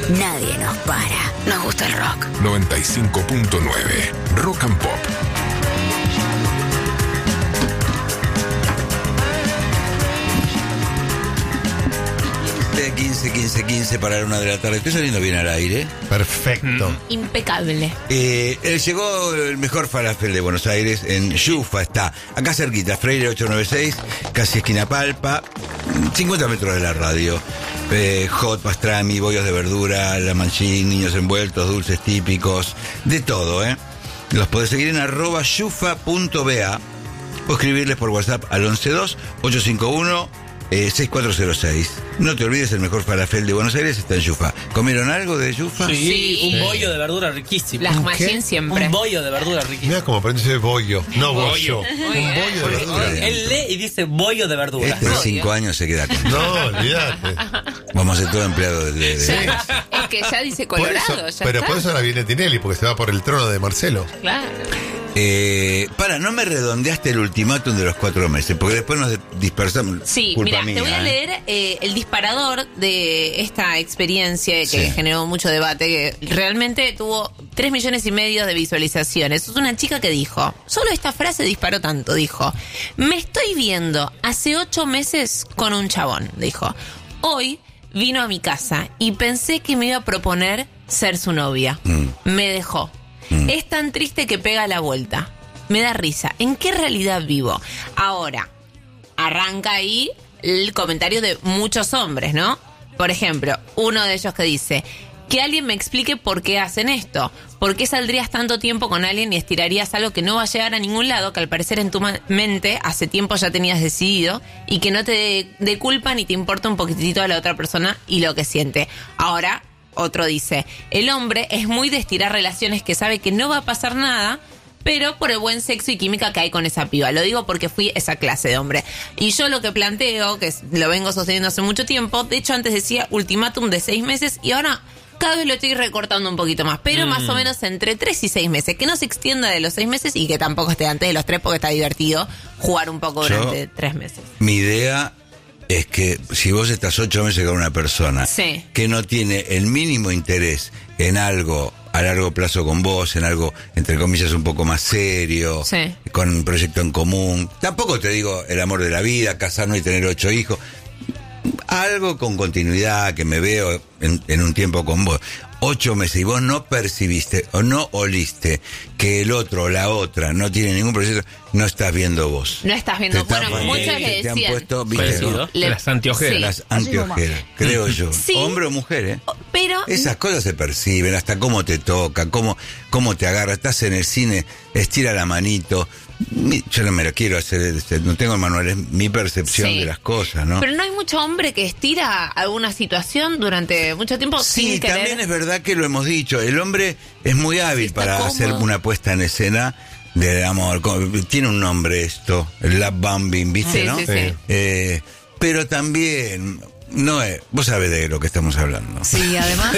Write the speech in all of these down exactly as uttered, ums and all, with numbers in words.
Nadie nos para. Nos gusta el rock. noventa y cinco punto nueve Rock and Pop. quince, quince, quince para la una de la tarde. Estoy saliendo bien al aire. Perfecto. Impecable. Eh, eh, llegó el mejor falafel de Buenos Aires. En Yufa está. Acá cerquita, Freire ochocientos noventa y seis, casi esquina Palpa. cincuenta metros de la radio. Eh, hot, pastrami, bollos de verdura, la manchín, niños envueltos, dulces típicos. De todo, ¿eh? Los podés seguir en arroba yufa punto ba o escribirles por WhatsApp al once dos, ochocientos cincuenta y uno, seis cuatro cero seis. No te olvides, el mejor falafel de Buenos Aires está en Yufa. ¿Comieron algo de Yufa? Sí, Sí. un bollo de verdura riquísimo. Las ¿Un machín qué? siempre. Un bollo de verdura riquísimo. Mira cómo aprende bollo. No bollo. Bollo. Un bollo de verdura. Él lee y dice bollo de verdura. Este de cinco años se queda con. No, olvídate. Vamos a ser todo empleado de... de- de- Sí. Es que ya dice Por Colorado, eso- ya pero está. por eso ahora viene Tinelli, porque se va por el trono de Marcelo. Claro. Eh, para, no me redondeaste el ultimátum de los cuatro meses, porque después nos de- dispersamos. Sí, Culpa mira, te mía, voy a ¿eh? leer eh, el disparador de esta experiencia que Sí. generó mucho debate, que realmente tuvo tres millones y medio de visualizaciones. Es una chica que dijo, solo esta frase disparó tanto, dijo, me estoy viendo hace ocho meses con un chabón, dijo. Hoy vino a mi casa y pensé que me iba a proponer ser su novia. Mm. Me dejó. Mm. Es tan triste que pega la vuelta. Me da risa. ¿En qué realidad vivo? Ahora, arranca ahí el comentario de muchos hombres, ¿no? Por ejemplo, uno de ellos que dice, que alguien me explique por qué hacen esto. ¿Por qué saldrías tanto tiempo con alguien y estirarías algo que no va a llegar a ningún lado, que al parecer en tu ma- mente hace tiempo ya tenías decidido y que no te dé de culpa ni te importa un poquitito a la otra persona y lo que siente? Ahora, otro dice, el hombre es muy de estirar relaciones que sabe que no va a pasar nada, pero por el buen sexo y química que hay con esa piba. Lo digo porque fui esa clase de hombre. Y yo lo que planteo, que es- lo vengo sosteniendo hace mucho tiempo, de hecho antes decía ultimátum de seis meses y ahora cada vez lo estoy recortando un poquito más, pero Mm. más o menos entre tres y seis meses. Que no se extienda de los seis meses y que tampoco esté antes de los tres porque está divertido jugar un poco Yo- durante tres meses. Mi idea es que si vos estás ocho meses con una persona Sí. que no tiene el mínimo interés en algo a largo plazo con vos, en algo, entre comillas, un poco más serio, Sí. con un proyecto en común, tampoco te digo el amor de la vida, casarnos y tener ocho hijos, algo con continuidad, que me veo en, en un tiempo con vos. Ocho meses y vos no percibiste o no oliste que el otro o la otra no tiene ningún proyecto, no estás viendo vos. No estás viendo. Te están Bueno, muchos poniendo- le te han decían. puesto, viste, Parecido. ¿no? Le- Las anteojeras. Sí. Las anteojeras, creo yo. Sí. Hombre o mujer, ¿eh? Pero Esas cosas se perciben, hasta cómo te toca, cómo, cómo te agarra. Estás en el cine, estira la manito. Mi- Yo no me lo quiero hacer, este, no tengo el manual, es mi percepción Sí. de las cosas, ¿no? Pero no hay mucho hombre que estira alguna situación durante mucho tiempo Sí, sin querer. también es verdad que lo hemos dicho. El hombre es muy hábil está para cómodo. hacer una puesta en escena de amor. Co- Tiene un nombre esto, el love bombing, ¿viste, Sí, no? sí, sí. Eh, pero también, no es, vos sabés de lo que estamos hablando. Sí, además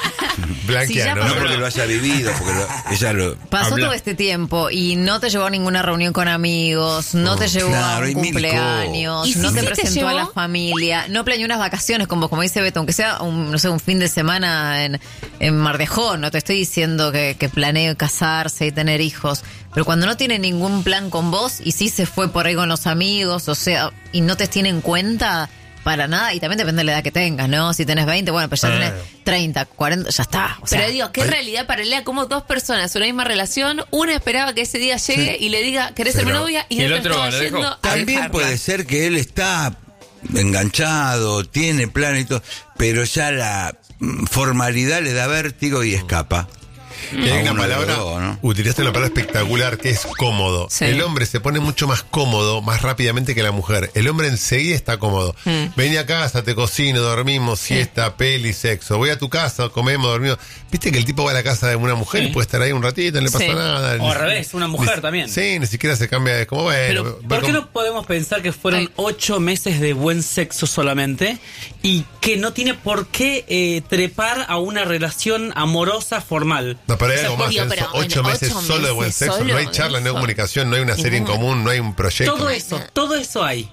Blanquiano. No porque lo haya vivido, porque lo- ella lo... pasó Habla. todo este tiempo y no te llevó a ninguna reunión con amigos, no te llevó claro, a hay un mil cumpleaños, cosas. ¿Y no si te sí te presentó llevó? a la familia, no planeó unas vacaciones con vos, como dice Beto, aunque sea un, no sé, un fin de semana en, en Mar de Ajó. No te estoy diciendo que, que planee casarse y tener hijos, pero cuando no tiene ningún plan con vos y sí se fue por ahí con los amigos, o sea, y no te tiene en cuenta para nada, y también depende de la edad que tengas, ¿no? Si tenés veinte, bueno, pues ya Claro. tenés treinta, cuarenta, ya está. O sea, Pero digo, ¿qué realidad paralela? Como dos personas, una misma relación, una esperaba que ese día llegue y le diga, ¿querés ser mi Pero- novia? Y, y el el otro otro lo estaba dejó. yendo a También dejarla. puede ser que él está enganchado, tiene plan y todo, pero ya la mm, formalidad le da vértigo y escapa. Que hay A una uno de palabra, los dos, ¿no? utilizaste una palabra espectacular que es cómodo. Sí. El hombre se pone mucho más cómodo más rápidamente que la mujer. El hombre enseguida está cómodo. Mm. Vení a casa, te cocino, dormimos, siesta, peli, sexo. Voy a tu casa, comemos, dormimos. Viste que el tipo va a la casa de una mujer y puede estar ahí un ratito, no le pasa Sí. nada. O al revés, una mujer Ni- también. Sí, ni siquiera se cambia. Es como, bueno. Pero, ver ¿por qué cómo- no podemos pensar que fueron Ay. ocho meses de buen sexo solamente y que no tiene por qué eh, trepar a una relación amorosa formal? No, pero hay O sea, algo más Digo, en pero eso. Ocho en meses ocho solo de buen meses sexo. solo No hay de charla, no hay eso. comunicación, no hay una serie en Ninguna. común, no hay un proyecto. Todo eso, todo eso hay.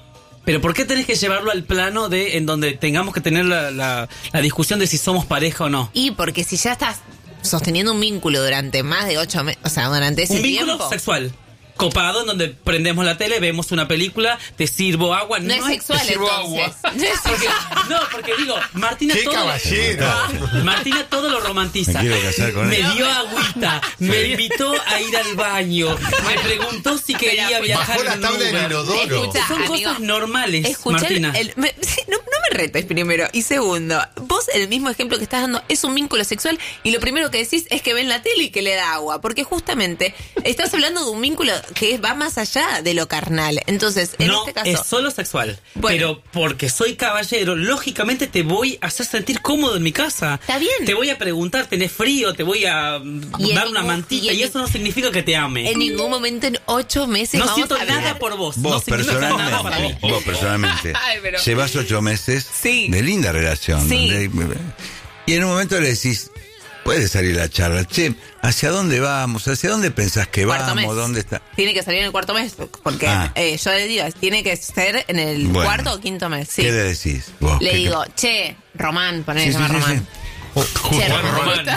Pero ¿por qué tenés que llevarlo al plano de en donde tengamos que tener la, la, la discusión de si somos pareja o no? Y porque si ya estás sosteniendo un vínculo durante más de ocho meses, o sea, durante ese Un vínculo tiempo... sexual. Copado, en donde prendemos la tele, vemos una película, te sirvo agua. No, no es sexual, te sirvo entonces. agua. No, es porque, no, porque digo, Martina ¡Qué todo... caballero! Martina todo lo romantiza. Me quiero casar con Me él. dio agüita, me invitó a ir al baño, me preguntó si quería viajar Bajó la en tabla Uber. del inodoro. Escucha, Son amigo, cosas normales, Escuchá, Martina. el- me- sí, no, no me retes primero. Y segundo, vos el mismo ejemplo que estás dando es un vínculo sexual y lo primero que decís es que ven la tele y que le da agua. Porque justamente estás hablando de un vínculo que va más allá de lo carnal. Entonces, en no, este caso... es solo sexual. Bueno. Pero porque soy caballero, lógicamente te voy a hacer sentir cómodo en mi casa. Está bien. Te voy a preguntar, ¿tenés frío? Te voy a Y en dar una ningún- mantita. y en Y, eso no significa que te ame. En ningún momento en ocho meses no vamos siento a ver. nada por vos. no Vos significa nada para mí. personalmente, vos personalmente, Ay, pero- llevas ocho meses Sí. de linda relación. Sí. donde- y en un momento le decís, puede salir la charla, che, ¿hacia dónde vamos? ¿Hacia dónde pensás que Cuarto vamos? mes. ¿Dónde está? Tiene que salir en el cuarto mes, porque Ah. eh, yo le digo, tiene que ser en el Bueno. cuarto o quinto mes. Sí. ¿Qué le decís? Vos, Le ¿Qué- digo, che, Román, ponele Sí, se llama sí, sí, Román. sí. Che, Juan Román. Román.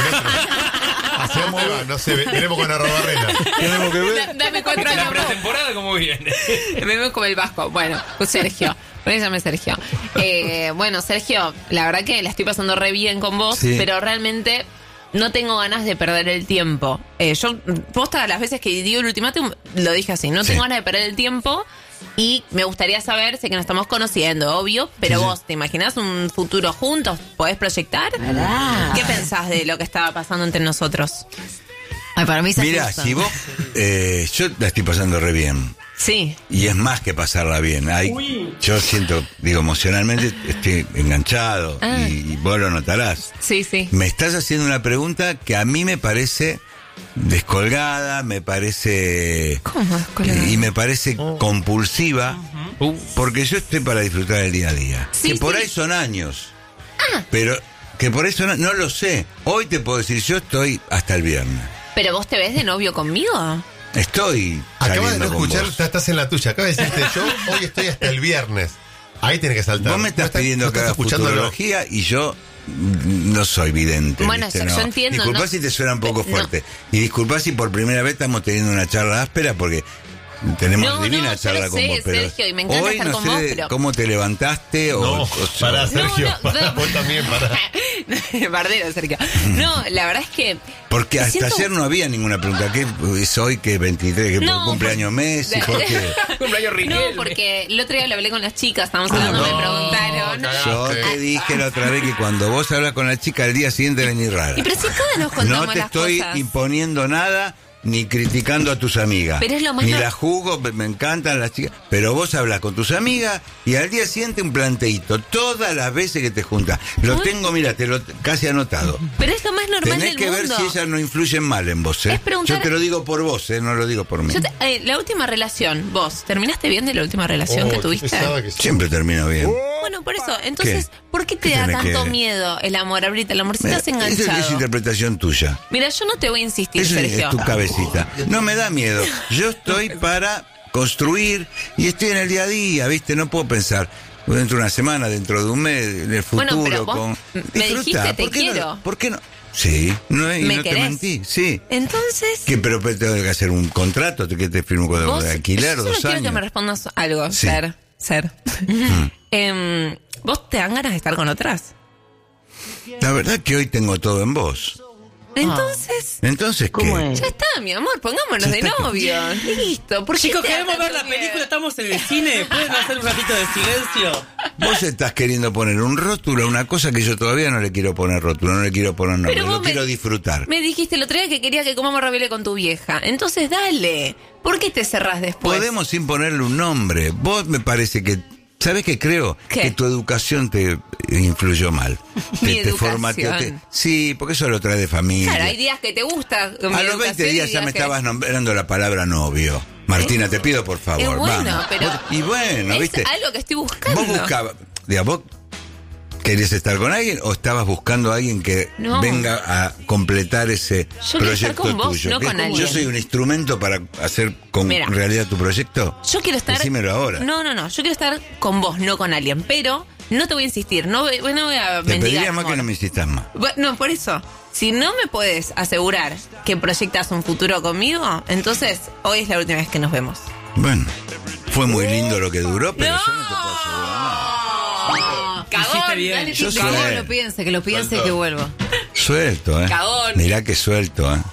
¿Hacia dónde va? No sé, veremos con Arrobarrena. Tenemos que Da- ver. Dame cuatro La años más. pretemporada, ¿cómo viene? Me veo como el Vasco. Bueno, pues Sergio. Ponele llame Sergio. Eh, bueno, Sergio, la verdad que la estoy pasando re bien con vos, Sí. pero realmente no tengo ganas de perder el tiempo. Eh, yo, posta, las veces que digo el ultimátum, lo dije así. No Sí. tengo ganas de perder el tiempo. Y me gustaría saber, sé que nos estamos conociendo, obvio, pero Sí, sí. vos, ¿te imaginás un futuro juntos? ¿Podés proyectar? ¿Qué pensás de lo que estaba pasando entre nosotros? Ay, para mí se Mirá, asustan. si vos, eh, yo la estoy pasando re bien. Sí. Y es más que pasarla bien. Hay, yo siento, digo, emocionalmente estoy enganchado Ah. y, y vos lo notarás. Sí, sí. Me estás haciendo una pregunta que a mí me parece descolgada, me parece... ¿Cómo descolgada? Y me parece compulsiva, porque yo estoy para disfrutar el día a día. Sí, que por sí. ahí son años. Pero que por eso no, no lo sé. Hoy te puedo decir, yo estoy hasta el viernes. ¿Pero vos te ves de novio conmigo? Estoy Acabas de saliendo no con escuchar, vos. estás estás en la tuya. Acabas de decirte, yo hoy estoy hasta el viernes. Ahí tiene que saltar. Vos me estás No estás- pidiendo no que estás haga escuchándolo. futurología y yo mm, no soy vidente. Bueno, ¿viste? yo- No. yo entiendo, Disculpá ¿no? si te suena un poco No. fuerte. Y disculpá si por primera vez estamos teniendo una charla áspera porque tenemos No, divina no, yo charla lo con sé, vos. Pero Sergio, y me encanta hoy estar no con sé vos, de pero- cómo te levantaste o... No, o- pará, No, Sergio. no, pará, no. vos también, pará. Bardero, Sergio. No, la verdad es que... Porque hasta siento- ayer no había ninguna pregunta. ¿Qué es hoy que veintitrés? ¿Que No, por cumpleaños por- Messi? ¿Por qué? Cumpleaños No, Riquelme. porque el otro día lo hablé con las chicas, estábamos hablando, me preguntaron. cagaste. Yo te dije la otra vez que cuando vos hablas con la chica, el día siguiente venís rara. Y pero si todas nos contamos No te las estoy cosas. imponiendo nada ni criticando a tus amigas. Pero es lo más ni no- las juzgo, me me encantan las chicas. Pero vos hablas con tus amigas y al día siguiente un planteíto. Todas las veces que te juntas. Lo Uy. tengo, mira, te lo casi anotado. Pero es lo más normal Tenés del que ver mundo. si ellas no influyen mal en vos. ¿eh? Es preguntar- Yo te lo digo por vos, ¿eh? No lo digo por mí. Yo te- eh, la última relación, vos, ¿terminaste bien de la última relación Oh, que qué tuviste? pesada que sos. Siempre termino bien. Bueno, por eso, entonces, ¿Qué? ¿por qué te ¿Qué da tenés tanto que- miedo el amor, ahorita? El amor, si Mira, estás eso es enganchado. interpretación tuya. Mira, yo no te voy a insistir, Eso es Sergio. tu cabecita. No me da miedo. Yo estoy para construir y estoy en el día a día, ¿viste? No puedo pensar dentro de una semana, dentro de un mes, en el futuro. Bueno, pero vos con... me Disfrutá. dijiste, te ¿Por qué quiero. No, ¿Por qué no? Sí, no, y ¿Me no te querés? mentí. Sí. Entonces, ¿Qué, pero pero tengo que hacer un contrato que te firmo con vos, de alquiler yo solo dos quiero años. que me respondas algo, Sí. Ser. Ser. Em, ¿Vos te dan ganas de estar con otras? La verdad que hoy tengo todo en vos. Entonces, Entonces, ¿qué? ya está, mi amor, pongámonos Ya de está. novios. Listo. ¿Por qué Chicos, te da queremos ver tanto la miedo? película, estamos en el cine. ¿Pueden hacer un ratito de silencio? Vos estás queriendo poner un rótulo a una cosa que yo todavía no le quiero poner rótulo, no le quiero poner nombre, Pero lo vos me- quiero disfrutar. Me dijiste el otro día que quería que comamos ravioli con tu vieja. Entonces, dale. ¿Por qué te cerrás después? Podemos imponerle un nombre. Vos me parece que... ¿Sabes qué creo? ¿Qué? Que tu educación te influyó mal. Mi te, te educación. formateó. te- sí, porque eso lo trae de familia. Claro, hay días que te gusta. mi A los educación veinte y días ya me que- estabas nombrando la palabra novio. Martina, te pido por favor, Es bueno, vamos. pero Vos- y bueno, es ¿viste? algo que estoy buscando. Vos buscabas... Diga, vos... ¿Querías estar con alguien o estabas buscando a alguien que No. venga a completar ese Yo quiero estar proyecto con vos, tuyo? no ¿Qué? con alguien. Yo soy un instrumento para hacer con Mira. realidad tu proyecto. Yo quiero estar... Decímelo ahora. No, no, no. Yo quiero estar con vos, no con alguien. Pero no te voy a insistir. No, voy- no voy a Te mendigar pediría más amor. que no me insistas más. Bu- No, por eso. Si no me puedes asegurar que proyectas un futuro conmigo, entonces hoy es la última vez que nos vemos. Bueno, fue muy lindo lo que duró, pero yo no te puedo asegurar nada. Cagón, Hiciste bien. dale, Yo Titi. soy- Que lo piense, que lo piense y que vuelva. Suelto, ¿eh? Cagón. Mirá que suelto, ¿eh?